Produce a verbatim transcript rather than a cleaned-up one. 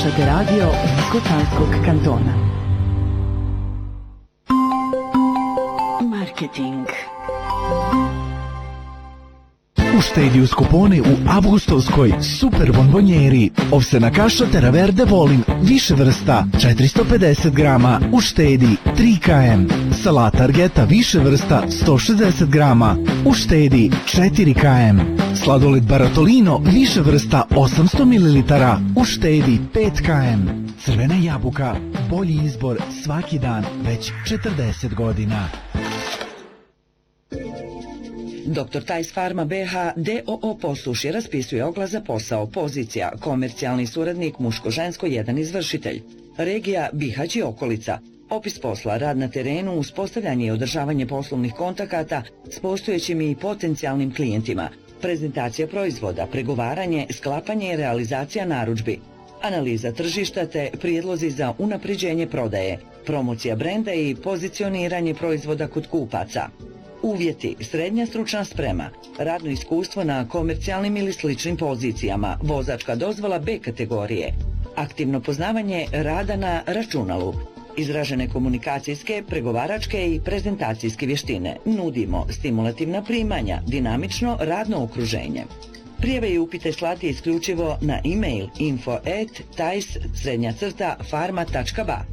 Slušate radio Unsko-Sanskog kantona. Marketing. Uštedi uz kupone u avgustovskoj super bombonjeri. Ovsena kaša Teraverde Volin, više vrsta, četiristo pedeset grama, uštedi tri kilograma. Salata Argeta, više vrsta, sto šezdeset grama, uštedi četiri kilograma. Sladoled Baratolino, više vrsta, osamsto mililitara, uštedi pet kilograma. Crvena jabuka, bolji izbor svaki dan, već četrdeset godina. doktor Tajs Farma B H D O O Poslušje raspisuje oglas za posao, pozicija, komercijalni suradnik muško-žensko jedan izvršitelj, regija Bihać i okolica, opis posla, rad na terenu, uspostavljanje i održavanje poslovnih kontakata s postojećim i potencijalnim klijentima, prezentacija proizvoda, pregovaranje, sklapanje i realizacija narudžbi, analiza tržišta te prijedlozi za unapređenje prodaje, promocija brenda i pozicioniranje proizvoda kod kupaca. Uvjeti, srednja stručna sprema, radno iskustvo na komercijalnim ili sličnim pozicijama, vozačka dozvola B kategorije, aktivno poznavanje rada na računalu, izražene komunikacijske, pregovaračke i prezentacijske vještine. Nudimo stimulativna primanja, dinamično radno okruženje. Prijave i upite slati isključivo na e-mail info at tajs srednja crta farma tačka ba.